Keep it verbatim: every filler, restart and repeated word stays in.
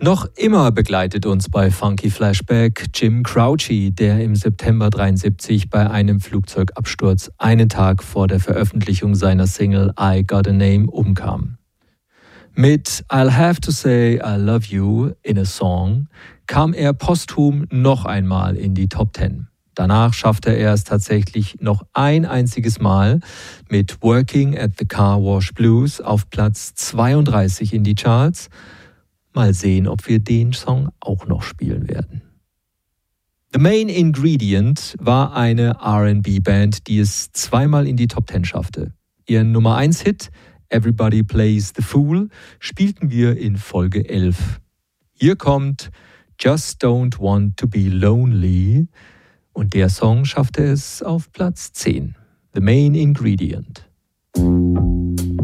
Noch immer begleitet uns bei Funky Flashback Jim Crouchy, der im September dreiundsiebzig bei einem Flugzeugabsturz einen Tag vor der Veröffentlichung seiner Single I Got a Name umkam. Mit I'll Have to Say I Love You in a Song kam er posthum noch einmal in die Top Ten. Danach schaffte er es tatsächlich noch ein einziges Mal mit Working at the Car Wash Blues auf Platz zweiunddreißig in die Charts. Mal sehen, ob wir den Song auch noch spielen werden. The Main Ingredient war eine R and B-Band, die es zweimal in die Top Ten schaffte. Ihren Nummer eins Hit Everybody Plays the Fool spielten wir in Folge elf. Hier kommt Just Don't Want to Be Lonely und der Song schaffte es auf Platz zehn. The Main Ingredient.